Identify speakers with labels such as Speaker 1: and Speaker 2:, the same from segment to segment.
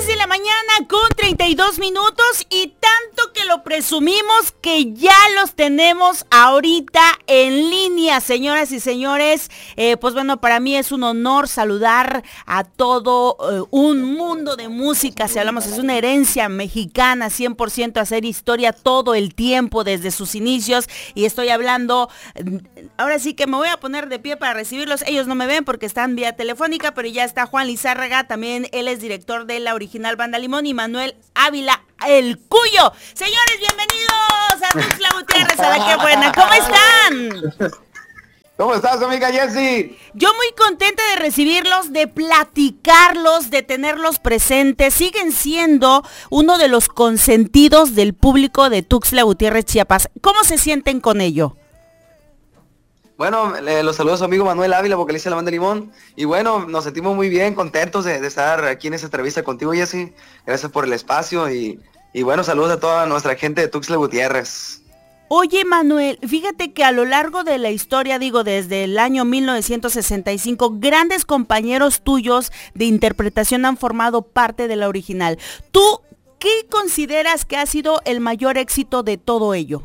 Speaker 1: 6 de la mañana con 32 minutos y tanto que lo presumimos que ya los tenemos ahorita en línea, señoras y señores. Pues bueno, para mí es un honor saludar a todo un mundo de música. Si hablamos, es una herencia mexicana, 100% hacer historia todo el tiempo desde sus inicios. Y estoy hablando, ahora sí que me voy a poner de pie para recibirlos. Ellos no me ven porque están vía telefónica, pero ya está Juan Lizárraga, también él es director de la original Banda Limón, y Manuel Ávila, el Cuyo. Señores, bienvenidos a Tuxtla Gutiérrez, a la que buena. ¿Cómo están?
Speaker 2: ¿Cómo estás, amiga Jessie?
Speaker 1: Yo muy contenta de recibirlos, de platicarlos, de tenerlos presentes. Siguen siendo uno de los consentidos del público de Tuxtla Gutiérrez, Chiapas. ¿Cómo se sienten con ello?
Speaker 2: Bueno, los saludos a su amigo Manuel Ávila, vocalista de la Banda Limón. Y bueno, nos sentimos muy bien, contentos de estar aquí en esta entrevista contigo, Jessie. Gracias por el espacio y bueno, saludos a toda nuestra gente de Tuxtla Gutiérrez.
Speaker 1: Oye, Manuel, fíjate que a lo largo de la historia, digo, desde el año 1965, grandes compañeros tuyos de interpretación han formado parte de la original. ¿Tú qué consideras que ha sido el mayor éxito de todo ello?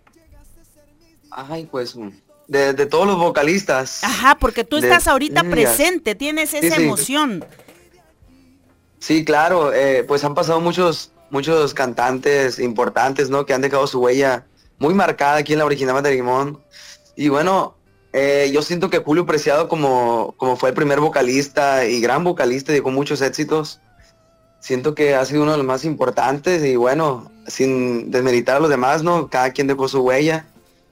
Speaker 2: Ay, pues, de todos los vocalistas.
Speaker 1: Ajá, porque tú estás ahorita presente, tienes esa emoción.
Speaker 2: Sí, claro, pues han pasado muchos cantantes importantes, ¿no? Que han dejado su huella muy marcada aquí en la original Banda Limón. Y bueno, yo siento que Julio Preciado, como fue el primer vocalista y gran vocalista y con muchos éxitos, siento que ha sido uno de los más importantes. Y bueno, sin desmeritar a los demás, ¿no? Cada quien dejó su huella.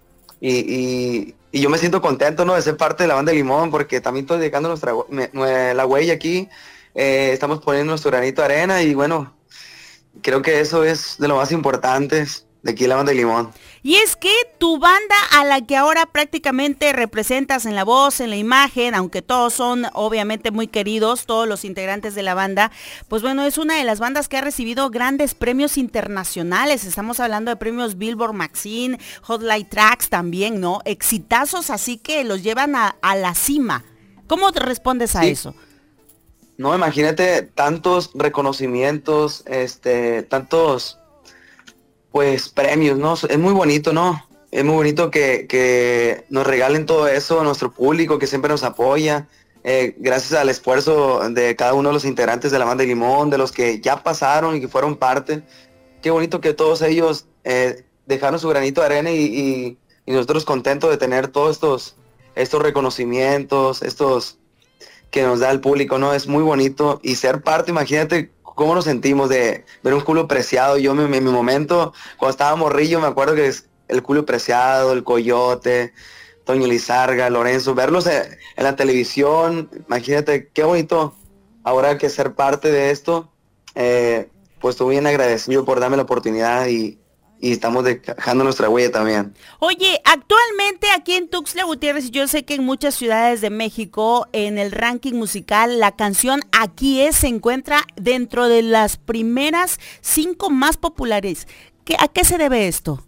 Speaker 2: Y yo me siento contento, ¿no? De ser parte de la Banda Limón, porque también estoy dejando la huella aquí. Estamos poniendo nuestro granito de arena y bueno, creo que eso es de lo más importante de aquí la Banda Limón.
Speaker 1: Y es que tu banda, a la que ahora prácticamente representas en la voz, en la imagen, aunque todos son obviamente muy queridos, todos los integrantes de la banda, pues bueno, es una de las bandas que ha recibido grandes premios internacionales. Estamos hablando de premios Billboard Magazine, Hotlight Tracks también, ¿no? Exitazos, así que los llevan a la cima. ¿Cómo te respondes a eso?
Speaker 2: No, imagínate tantos reconocimientos, tantos pues premios, ¿no? Es muy bonito, ¿no? Es muy bonito que nos regalen todo eso a nuestro público que siempre nos apoya, gracias al esfuerzo de cada uno de los integrantes de la Banda Limón, de los que ya pasaron y que fueron parte. Qué bonito que todos ellos dejaron su granito de arena y nosotros contentos de tener todos estos reconocimientos, estos que nos da el público, ¿no? Es muy bonito y ser parte, imagínate cómo nos sentimos de ver un Julio Preciado. Yo en mi momento, cuando estaba morrillo, me acuerdo que es el Julio Preciado, el Coyote, Toño Lizárraga, Lorenzo, verlos en la televisión, imagínate qué bonito ahora que ser parte de esto. Pues estoy bien agradecido por darme la oportunidad y estamos dejando nuestra huella también.
Speaker 1: Oye, actualmente aquí en Tuxtla Gutiérrez, yo sé que en muchas ciudades de México, en el ranking musical, la canción Aquí es se encuentra dentro de las primeras 5 más populares. ¿A qué se debe esto?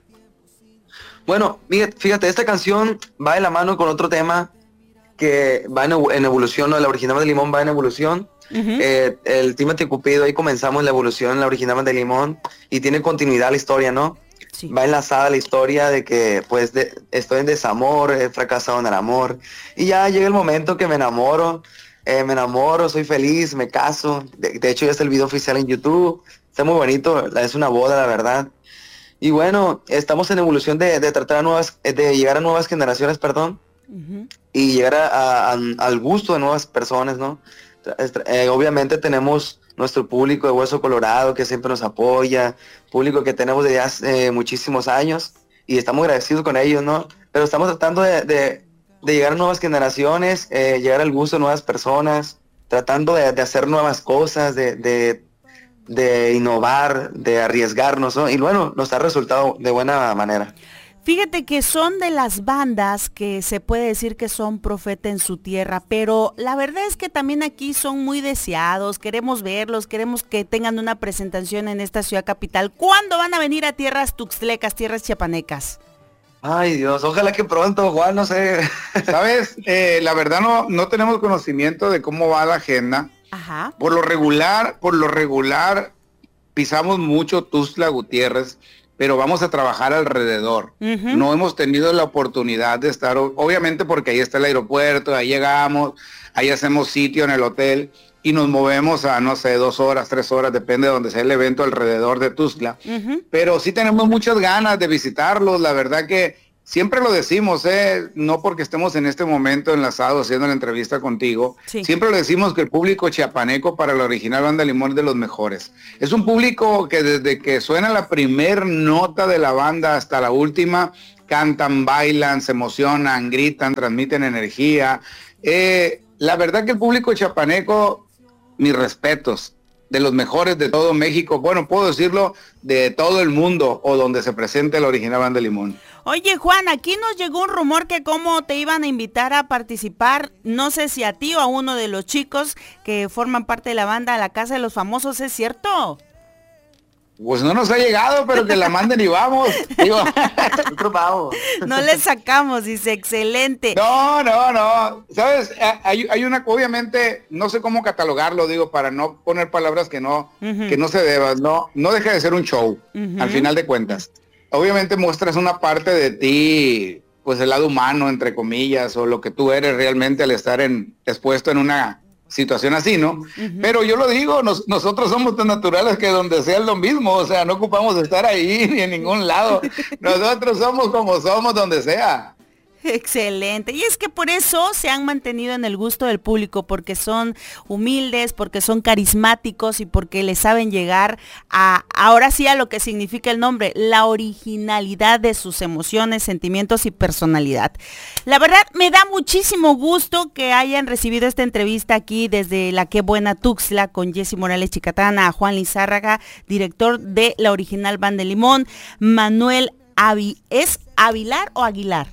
Speaker 2: Bueno, fíjate, esta canción va de la mano con otro tema que va en evolución, ¿no? La original de Limón va en evolución. Uh-huh. El Tímate Cupido, ahí comenzamos la evolución en la original de Limón y tiene continuidad la historia, ¿no? Sí. Va enlazada la historia de que pues estoy en desamor, he fracasado en el amor y ya llega el momento que me enamoro, soy feliz, me caso. De hecho ya está el video oficial en YouTube, está muy bonito, es una boda, la verdad. Y bueno, estamos en evolución de tratar de llegar a nuevas generaciones, perdón, uh-huh, y llegar al gusto de nuevas personas, ¿no? Obviamente tenemos nuestro público de Hueso Colorado que siempre nos apoya, público que tenemos desde hace muchísimos años y estamos agradecidos con ellos, ¿no? Pero estamos tratando de llegar a nuevas generaciones, llegar al gusto de nuevas personas, tratando de hacer nuevas cosas, de innovar, de arriesgarnos, ¿no? Y bueno, nos ha resultado de buena manera.
Speaker 1: Fíjate que son de las bandas que se puede decir que son profeta en su tierra, pero la verdad es que también aquí son muy deseados, queremos verlos, queremos que tengan una presentación en esta ciudad capital. ¿Cuándo van a venir a tierras tuxtlecas, tierras chiapanecas?
Speaker 2: Ay Dios, ojalá que pronto, Juan, no sé.
Speaker 3: ¿Sabes? La verdad no tenemos conocimiento de cómo va la agenda.
Speaker 1: Ajá.
Speaker 3: Por lo regular, pisamos mucho Tuxtla Gutiérrez, pero vamos a trabajar alrededor. No hemos tenido la oportunidad de estar, obviamente porque ahí está el aeropuerto, ahí llegamos, ahí hacemos sitio en el hotel y nos movemos a, no sé, 2 horas, 3 horas, depende de donde sea el evento alrededor de Tuxtla. Pero sí tenemos muchas ganas de visitarlos, la verdad que siempre lo decimos, no porque estemos en este momento enlazados haciendo la entrevista contigo, siempre lo decimos que el público chiapaneco para la original Banda Limón es de los mejores. Es un público que desde que suena la primer nota de la banda hasta la última, cantan, bailan, se emocionan, gritan, transmiten energía. La verdad que el público chiapaneco, mis respetos, de los mejores de todo México, bueno, puedo decirlo, de todo el mundo o donde se presente la original Banda Limón.
Speaker 1: Oye, Juan, aquí nos llegó un rumor que cómo te iban a invitar a participar, no sé si a ti o a uno de los chicos que forman parte de la banda a la Casa de los Famosos, ¿es cierto?
Speaker 3: Pues no nos ha llegado, pero que la manden y vamos. Digo,
Speaker 1: no le sacamos, dice, excelente.
Speaker 3: No. ¿Sabes? Hay una, obviamente, no sé cómo catalogarlo, digo, para no poner palabras que no se deban, no deja de ser un show, al final de cuentas. Obviamente muestras una parte de ti, pues el lado humano, entre comillas, o lo que tú eres realmente al estar expuesto en una situación así, ¿no? Pero yo lo digo, nosotros somos tan naturales que donde sea es lo mismo, o sea, no ocupamos estar ahí ni en ningún lado. Nosotros somos como somos donde sea.
Speaker 1: Excelente. Y es que por eso se han mantenido en el gusto del público, porque son humildes, porque son carismáticos y porque le saben llegar ahora sí a lo que significa el nombre, la originalidad de sus emociones, sentimientos y personalidad. La verdad, me da muchísimo gusto que hayan recibido esta entrevista aquí desde la Qué Buena Tuxtla con Jessy Morales Chicatana, a Juan Lizárraga, director de la original Banda Limón, Manuel ¿es Avilar o Aguilar?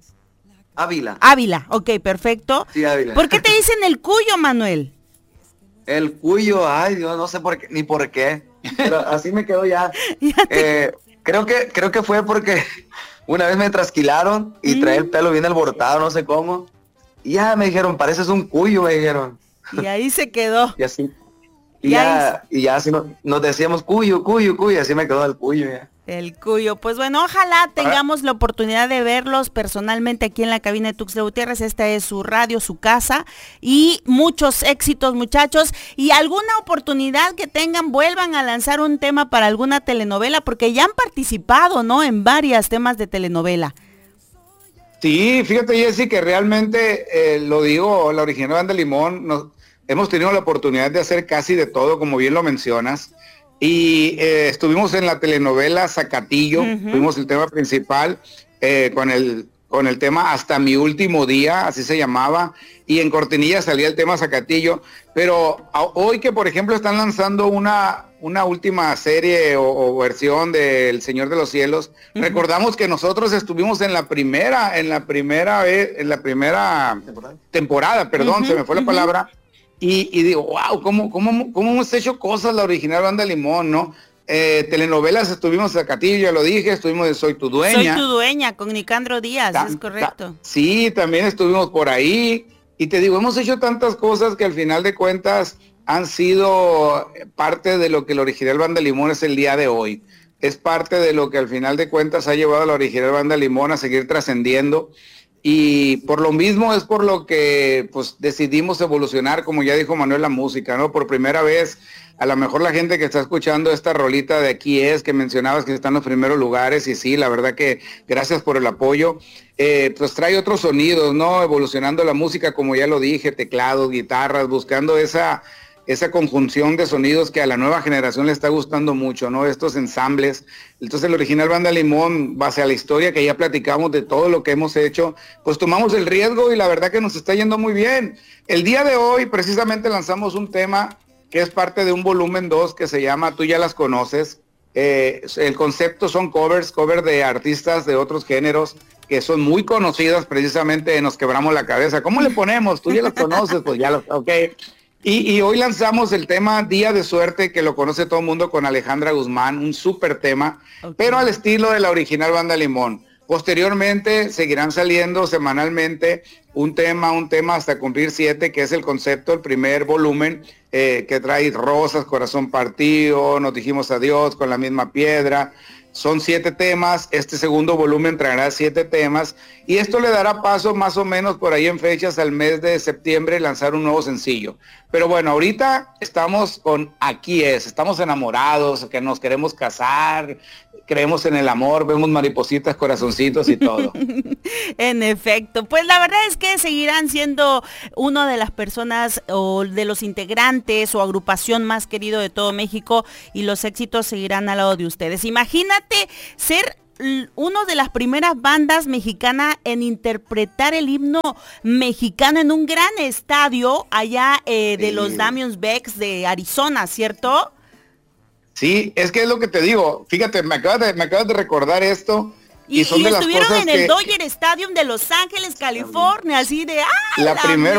Speaker 1: Ávila, ok, perfecto.
Speaker 2: Sí, Ávila.
Speaker 1: ¿Por qué te dicen el Cuyo, Manuel?
Speaker 2: El Cuyo, ay Dios, no sé por qué, ni por qué, pero así me quedó ya. Creo que fue porque una vez me trasquilaron y traía el pelo bien alborotado, no sé cómo. Y ya me dijeron, pareces un Cuyo, me dijeron.
Speaker 1: Y ahí se quedó.
Speaker 2: Y así. Y ya así nos decíamos Cuyo, y así me quedó el Cuyo ya.
Speaker 1: El Cuyo, pues bueno, ojalá tengamos la oportunidad de verlos personalmente aquí en la cabina de Tuxtla Gutiérrez. Esta es su radio, su casa, y muchos éxitos, muchachos, y alguna oportunidad que tengan, vuelvan a lanzar un tema para alguna telenovela, porque ya han participado, ¿no?, en varios temas de telenovela.
Speaker 3: Sí, fíjate, Jessy, que realmente, lo digo, la original Banda Limón, hemos tenido la oportunidad de hacer casi de todo, como bien lo mencionas. Y estuvimos en la telenovela Zacatillo, fuimos el tema principal con el tema Hasta mi último día, así se llamaba, y en cortinilla salía el tema Zacatillo, pero hoy que por ejemplo están lanzando una última serie o versión de El Señor de los Cielos, recordamos que nosotros estuvimos en la primera temporada, perdón, se me fue la palabra. Y digo, wow, ¿cómo hemos hecho cosas la original Banda Limón, ¿no? Telenovelas, estuvimos en Zacatillo, ya lo dije, estuvimos en Soy tu Dueña.
Speaker 1: Soy tu Dueña, con Nicandro Díaz, es correcto.
Speaker 3: Sí, también estuvimos por ahí. Y te digo, hemos hecho tantas cosas que al final de cuentas han sido parte de lo que la original Banda Limón es el día de hoy. Es parte de lo que al final de cuentas ha llevado a la original Banda Limón a seguir trascendiendo. Y por lo mismo es por lo que pues decidimos evolucionar, como ya dijo Manuel, la música, ¿no? Por primera vez, a lo mejor la gente que está escuchando esta rolita de Aquí Es, que mencionabas que está en los primeros lugares, y sí, la verdad que gracias por el apoyo, pues trae otros sonidos, ¿no? Evolucionando la música, como ya lo dije, teclados, guitarras, buscando esa conjunción de sonidos que a la nueva generación le está gustando mucho, ¿no? Estos ensambles. Entonces el original Banda Limón, base a la historia que ya platicamos de todo lo que hemos hecho, pues tomamos el riesgo y la verdad que nos está yendo muy bien. El día de hoy precisamente lanzamos un tema que es parte de un volumen 2 que se llama Tú ya las conoces. El concepto son covers de artistas de otros géneros que son muy conocidas, precisamente Nos Quebramos la Cabeza. ¿Cómo le ponemos? Tú ya las conoces, pues ya lo, ok. Y hoy lanzamos el tema Día de Suerte, que lo conoce todo el mundo, con Alejandra Guzmán, un súper tema, pero al estilo de la original Banda Limón. Posteriormente seguirán saliendo semanalmente un tema hasta cumplir 7, que es el concepto, el primer volumen, que trae Rosas, Corazón Partido, Nos Dijimos Adiós, Con la Misma Piedra. Son 7 temas, este segundo volumen traerá 7 temas y esto le dará paso más o menos por ahí en fechas al mes de septiembre lanzar un nuevo sencillo. Pero bueno, ahorita estamos con Aquí Es, estamos enamorados, que nos queremos casar, creemos en el amor, vemos maripositas, corazoncitos y todo.
Speaker 1: En efecto, pues la verdad es que seguirán siendo una de las personas o de los integrantes o agrupación más querido de todo México y los éxitos seguirán al lado de ustedes. Imagínate ser una de las primeras bandas mexicanas en interpretar el himno mexicano en un gran estadio allá de los Diamondbacks de Arizona, ¿cierto?
Speaker 3: Sí, es que es lo que te digo. Fíjate, me acabas de recordar esto. Y son de las
Speaker 1: estuvieron
Speaker 3: cosas
Speaker 1: en el
Speaker 3: que,
Speaker 1: Dodger Stadium de Los Ángeles, California, así de
Speaker 3: la primer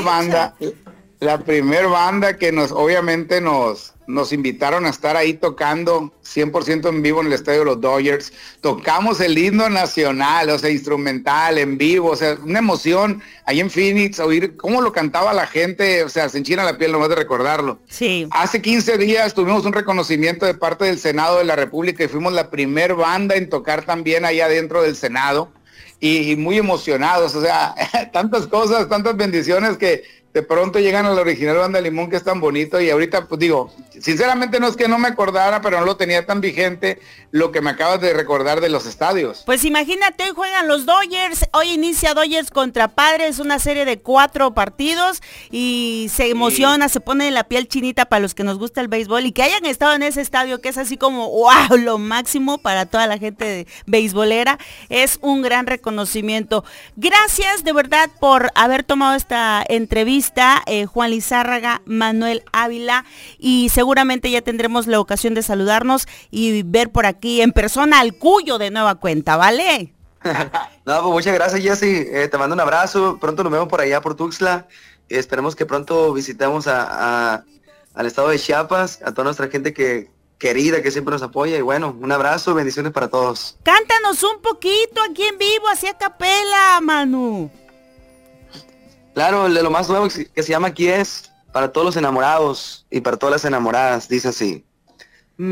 Speaker 3: banda que obviamente nos invitaron a estar ahí tocando 100% en vivo en el estadio de los Dodgers. Tocamos el himno nacional, o sea, instrumental, en vivo, o sea, una emoción ahí en Phoenix, oír cómo lo cantaba la gente, o sea, se enchina la piel nomás de recordarlo.
Speaker 1: Sí.
Speaker 3: Hace 15 días tuvimos un reconocimiento de parte del Senado de la República y fuimos la primer banda en tocar también allá dentro del Senado y muy emocionados, o sea, tantas cosas, tantas bendiciones que de pronto llegan a la original Banda Limón, que es tan bonito, y ahorita pues digo, sinceramente no es que no me acordara, pero no lo tenía tan vigente lo que me acabas de recordar de los estadios.
Speaker 1: Pues imagínate, hoy juegan los Dodgers, hoy inicia Dodgers contra Padres, una serie de 4 partidos y se emociona, se pone la piel chinita para los que nos gusta el béisbol y que hayan estado en ese estadio que es así como wow, lo máximo para toda la gente beisbolera, es un gran reconocimiento. Gracias de verdad por haber tomado esta entrevista. Juan Lizárraga, Manuel Ávila, y seguramente ya tendremos la ocasión de saludarnos y ver por aquí en persona al Cuyo de nueva cuenta, ¿vale?
Speaker 2: No, pues muchas gracias, Jessy, te mando un abrazo, pronto nos vemos por allá por Tuxtla, esperemos que pronto visitemos al estado de Chiapas, a toda nuestra gente querida que siempre nos apoya, y bueno, un abrazo, bendiciones para todos.
Speaker 1: Cántanos un poquito aquí en vivo, así a capela, Manu.
Speaker 2: Claro, el de lo más nuevo que se llama Aquí Es, para todos los enamorados y para todas las enamoradas, dice así.